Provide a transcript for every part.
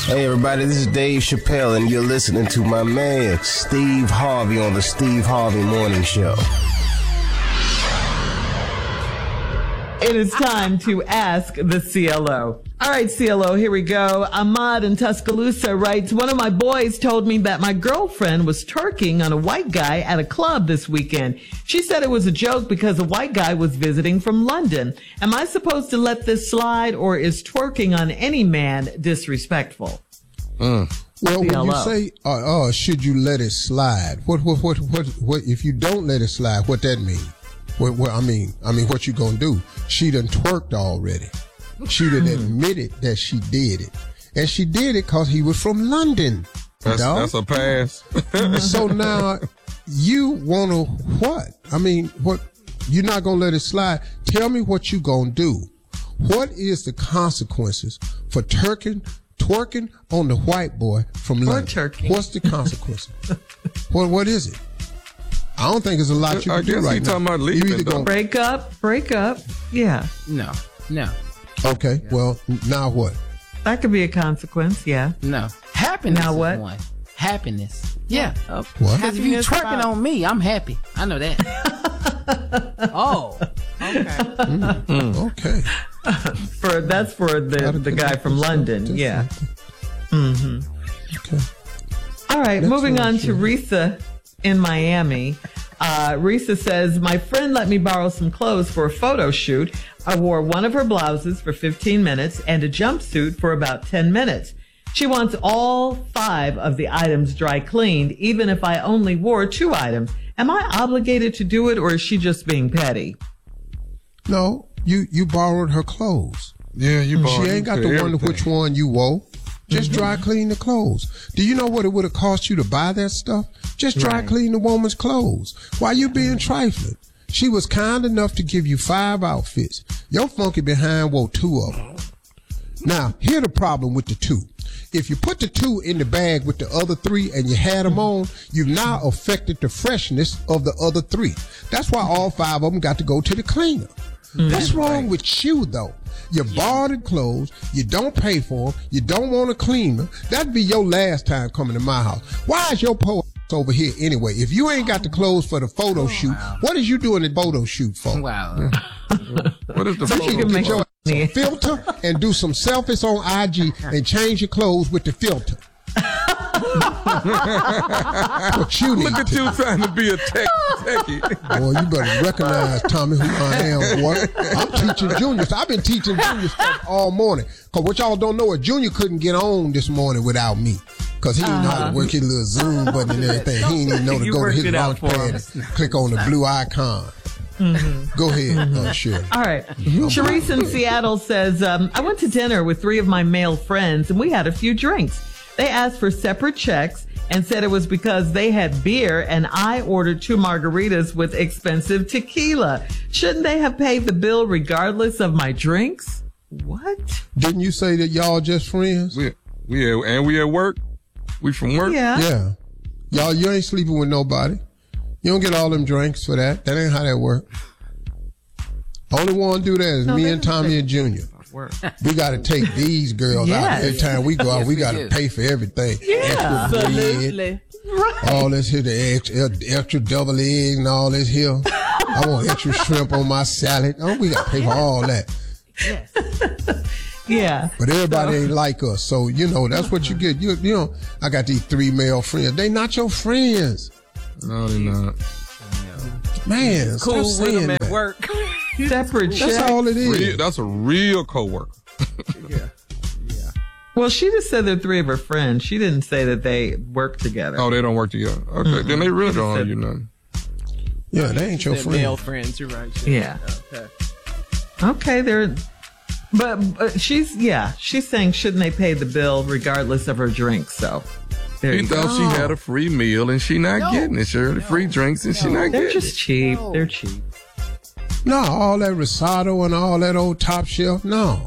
Hey everybody, this is Dave Chappelle and you're listening to my man Steve Harvey on the Steve Harvey Morning Show. It is time to ask the CLO. All right, CLO, here we go. Ahmad in Tuscaloosa writes, one of my boys told me that my girlfriend was twerking on a white guy at a club this weekend. She said it was a joke because a white guy was visiting from London. Am I supposed to let this slide, or is twerking on any man disrespectful? Well, when you say, should you let it slide? What, if you don't let it slide, what that mean? I mean, what you gonna do? She done twerked already. She done admitted that she did it. And she did it cause he was from London. That's a pass. So now, you wanna what? I mean, what? You're not gonna let it slide. Tell me what you gonna do. What is the consequences for twerking on the white boy from London? What's the consequences? What is it? I don't think there's a lot you can do right now. Talking about leaving, break up. Yeah. No. Okay. Well, now what? That could be a consequence. Yeah. No. Happiness. Now what? One. Happiness. Yeah. What? Because if you twerking on me, I'm happy. I know that. Oh. Okay. Okay. That's for the guy from London. Yeah. Mm-hmm. Okay. All right. Moving on to Risa in Miami. Risa says, my friend let me borrow some clothes for a photo shoot. I wore one of her blouses for 15 minutes and a jumpsuit for about 10 minutes. She wants all 5 of the items dry cleaned, even if I only wore 2 items. Am I obligated to do it, or is she just being petty? No, you borrowed her clothes. Yeah, you borrowed. She ain't got to wonder which one you wore. Just dry clean the clothes. Do you know what it would have cost you to buy that stuff? Just dry clean the woman's clothes. Why you being trifling? She was kind enough to give you 5 outfits. Your funky behind wore 2 of them. Now, here's the problem with the 2. If you put the 2 in the bag with the other 3 and you had them on, you've now affected the freshness of the other 3. That's why all 5 of them got to go to the cleaner. What's wrong with you, though? You borrowed the clothes, you don't pay for them, you don't want to clean them. That'd be your last time coming to my house. Why is your po over here anyway? If you ain't got the clothes for the photo shoot, what is you doing the photo shoot for? Wow. What is the so photo you can make your filter and do some selfies on IG and change your clothes with the filter. What you need. Look at you trying to be a techie. Boy, you better recognize, Tommy, who I am, boy. I'm teaching Junior. I've been teaching Junior stuff all morning. Because what y'all don't know is Junior couldn't get on this morning without me. Because he didn't know how to work his little Zoom button and everything. He didn't even know to go to his launch pad and click on the blue icon. Go ahead, Shirley. All right. Sharice in Seattle says, I went to dinner with 3 of my male friends and we had a few drinks. They asked for separate checks and said it was because they had beer and I ordered 2 margaritas with expensive tequila. Shouldn't they have paid the bill regardless of my drinks? What? Didn't you say that y'all just friends? We at work. We from work? Yeah. Y'all, you ain't sleeping with nobody. You don't get all them drinks for that. That ain't how that work. Only one do that is me and Tommy and Junior. We got to take these girls out. Every time we go out, we got to pay for everything. Yeah, absolutely. Right. All this here, the extra double egg and all this here. I want extra shrimp on my salad. Oh, we got to pay for all that. Yes. Yeah. But everybody ain't like us. So, that's what you get. You know, I got these 3 male friends. They not your friends. No, they're not. Man, cool stop with saying them at that. work. Separate checks. That's all it is. That's a real coworker. Yeah. Well, she just said they're 3 of her friends. She didn't say that they work together. Oh, they don't work together. Okay, then they really don't owe you nothing. Yeah, they ain't your friends. Male friends, you're right. Yeah. Okay, they're... But she's saying shouldn't they pay the bill regardless of her drinks? So there She you thought go. she had a free meal and she not getting it. Shirley, free drinks and she not They're getting just cheap. They're cheap. No, all that risotto and all that old top shelf. No,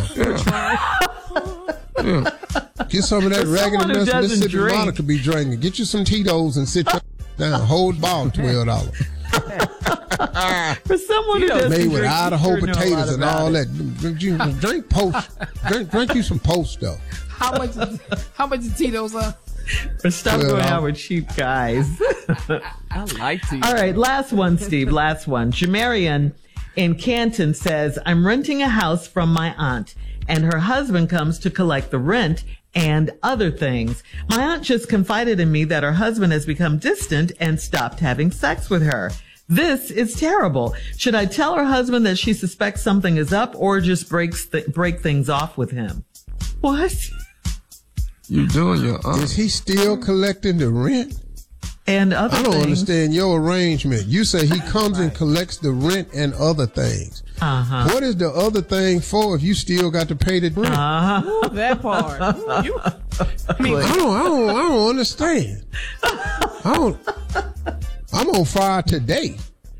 Yeah. Get some of that raggedy who doesn't Mississippi drink. Monica be drinking. Get you some Tito's and sit your down. Hold ball $12. For someone who doesn't Made with drink, Idaho you sure know a potatoes lot and about all it. that. Drink post. Drink you some post though. How much is Tito's up? But stop Well, going out with cheap guys. I like Tito's. All right, last one, Steve. Last one. Jamarian in Canton says, I'm renting a house from my aunt, and her husband comes to collect the rent and other things. My aunt just confided in me that her husband has become distant and stopped having sex with her. This is terrible. Should I tell her husband that she suspects something is up, or just break things off with him? What? You doing your Is he still collecting the rent? And other I don't things. understand your arrangement. You say he comes and collects the rent and other things. Uh-huh. What is the other thing for if you still got to pay the rent? Ooh, that part. Ooh, you, I mean, I don't understand. I'm on fire today.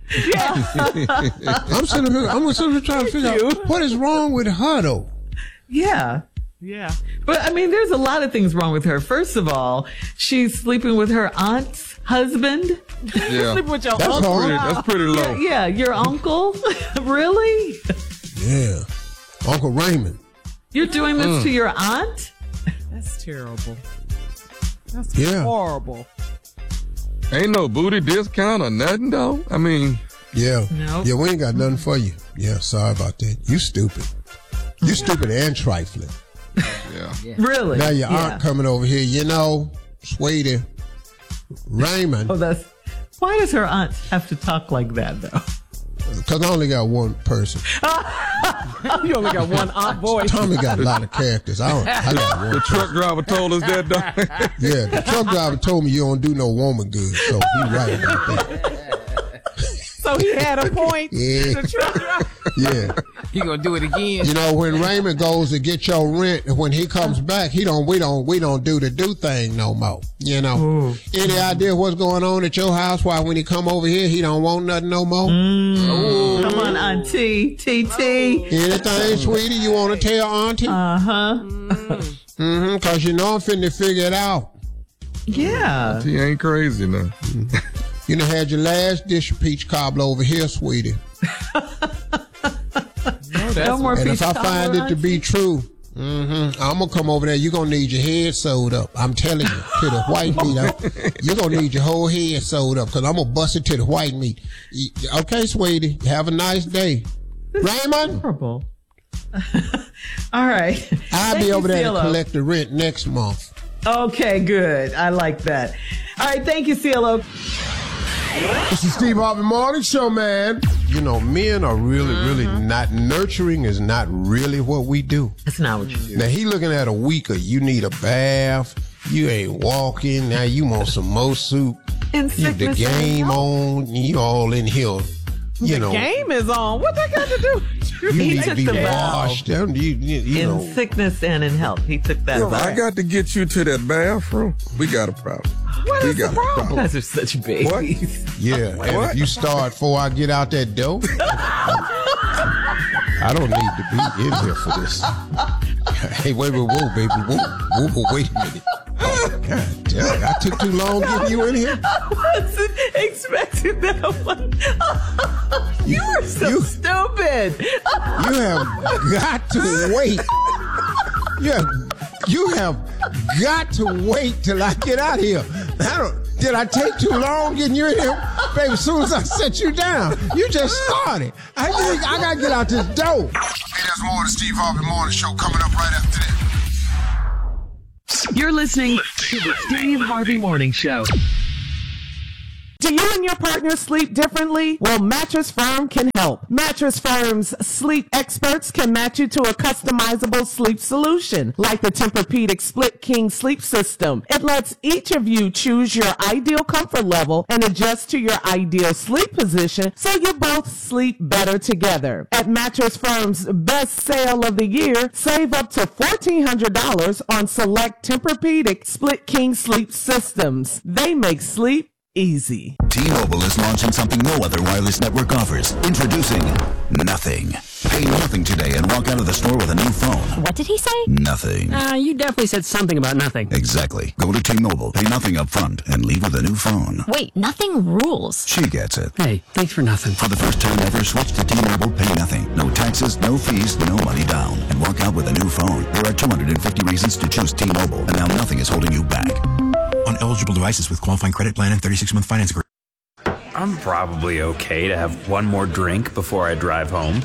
I'm sitting here trying to figure out what is wrong with her though. Yeah. yeah. But I mean, there's a lot of things wrong with her. First of all, she's sleeping with her aunt's husband. Yeah. Sleep with your That's uncle. hard. That's pretty low. Yeah, your uncle? Really? Yeah, Uncle Raymond. You're doing this to your aunt? That's terrible. That's Yeah. horrible. Ain't no booty discount or nothing though. I mean, Yeah, Nope. yeah, we ain't got nothing for you. Yeah, sorry about that. You stupid. You stupid and trifling. yeah. Really? Now your Yeah. aunt coming over here, you know, sweetie, Raymond, Oh, that's. Why does her aunt have to talk like that, though? because I only got one person. You only got one aunt voice. Tommy got a lot of characters. I got one. The truck driver told us that though. Yeah, the truck driver told me you don't do no woman good, so he right about that. So he had a point. Yeah. The truck driver. Yeah. He gonna do it again. You know, when Raymond goes to get your rent, when he comes back, we don't do the do thing no more. You know, any idea what's going on at your house? Why when he come over here, he don't want nothing no more? Come on, Auntie. TT. Anything, sweetie, you want to tell Auntie? Uh-huh. Cause you know I'm finna figure it out. Yeah. He ain't crazy now. You done had your last dish of peach cobbler over here, sweetie. No more And peach if I find cobbler, it to be true, I'm gonna come over there. You're gonna need your head sewed up. I'm telling you, to the white meat. You're gonna need your whole head sewed up because I'm gonna bust it to the white meat. Okay, sweetie. Have a nice day. Raymond, horrible. All right. I'll Thank be you, over there to CeeLo. collect the rent next month. Okay, good. I like that. All right, thank you, CeeLo. This is Steve Harvey Morning Show, man. You know, men are really not nurturing is not really what we do. That's not what you do. Now he looking at a week of you need a bath, you ain't walking, now you want some more soup. In You the sickness game and on, you all in here. You know, Game is on. What that got to do? you He need to took be the vow. washed. You in know, sickness and in health. He took that. Yo, vow. I got to get you to that bathroom. We got a problem. What we is the got a problem? You problem. guys are such babies. yeah. And if you start before I get out that door, I don't need to be in here for this. Hey, wait, whoa, baby, whoa, wait a minute. Oh, God damn it. I took too long getting you in here. I wasn't expecting that one. You are so stupid. You have got to wait. You have got to wait till I get out of here. Did I take too long getting you in here? Baby, as soon as I set you down, you just started. I got to get out this door. Hey, there's more of the Steve Harvey Morning Show coming up right after this. You're listening to the Steve Harvey Morning Show. Do you and your partner sleep differently? Well, Mattress Firm can help. Mattress Firm's sleep experts can match you to a customizable sleep solution, like the Tempur-Pedic Split King Sleep System. It lets each of you choose your ideal comfort level and adjust to your ideal sleep position so you both sleep better together. At Mattress Firm's best sale of the year, save up to $1,400 on select Tempur-Pedic Split King Sleep Systems. They make sleep easy. T-Mobile is launching something no other wireless network offers. Introducing Nothing. Pay nothing today and walk out of the store with a new phone. What did he say? Nothing. You definitely said something about nothing. Exactly. Go to T-Mobile, pay nothing up front, and leave with a new phone. Wait, nothing rules. She gets it. Hey, thanks for nothing. For the first time ever, switch to T-Mobile, pay nothing. No taxes, no fees, no money down. And walk out with a new phone. There are 250 reasons to choose T-Mobile, and now nothing is holding you back. On eligible devices with qualifying credit plan and 36-month finance agreement. I'm probably okay to have one more drink before I drive home.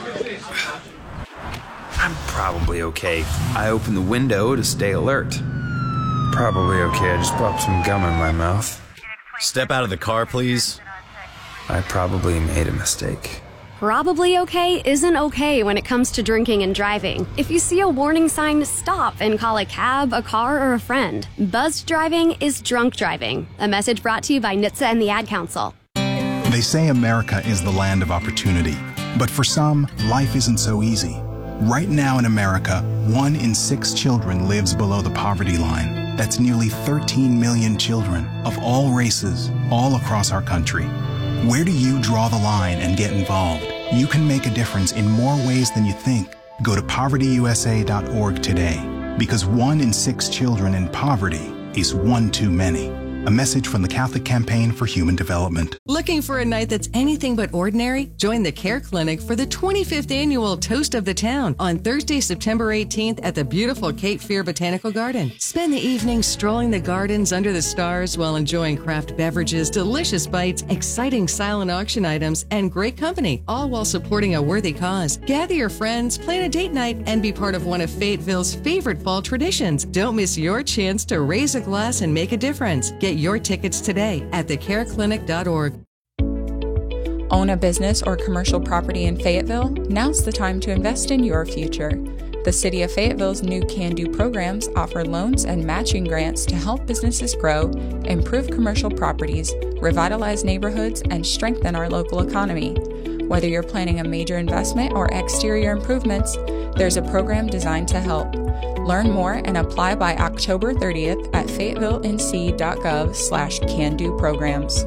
I'm probably okay. I open the window to stay alert. Probably okay. I just popped some gum in my mouth. Step out of the car, please. I probably made a mistake. Probably okay isn't okay when it comes to drinking and driving. If you see a warning sign, stop and call a cab, a car, or a friend. Buzzed driving is drunk driving. A message brought to you by NHTSA and the Ad Council. They say America is the land of opportunity. But for some, life isn't so easy. Right now in America, 1 in 6 children lives below the poverty line. That's nearly 13 million children of all races, all across our country. Where do you draw the line and get involved? You can make a difference in more ways than you think. Go to povertyusa.org today, because 1 in 6 children in poverty is one too many. A message from the Catholic Campaign for Human Development. Looking for a night that's anything but ordinary? Join the Care Clinic for the 25th annual Toast of the Town on Thursday, September 18th at the beautiful Cape Fear Botanical Garden. Spend the evening strolling the gardens under the stars while enjoying craft beverages, delicious bites, exciting silent auction items, and great company, all while supporting a worthy cause. Gather your friends, plan a date night, and be part of one of Fayetteville's favorite fall traditions. Don't miss your chance to raise a glass and make a difference. Get your tickets today at thecareclinic.org. Own a business or commercial property in Fayetteville? Now's the time to invest in your future. The City of Fayetteville's new Can Do programs offer loans and matching grants to help businesses grow, improve commercial properties, revitalize neighborhoods, and strengthen our local economy. Whether you're planning a major investment or exterior improvements, there's a program designed to help. Learn more and apply by October 30th at fayetteville.nc.gov/can-do programs.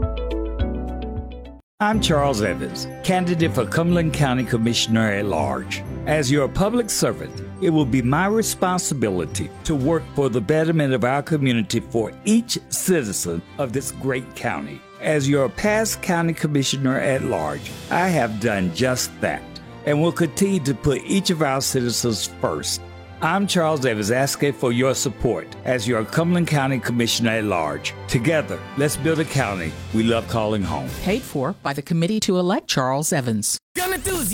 I'm Charles Evans, candidate for Cumberland County Commissioner at Large. As your public servant, it will be my responsibility to work for the betterment of our community for each citizen of this great county. As your past county commissioner at large, I have done just that and will continue to put each of our citizens first. I'm Charles Evans, asking for your support as your Cumberland County Commissioner at Large. Together, let's build a county we love calling home. Paid for by the Committee to Elect Charles Evans.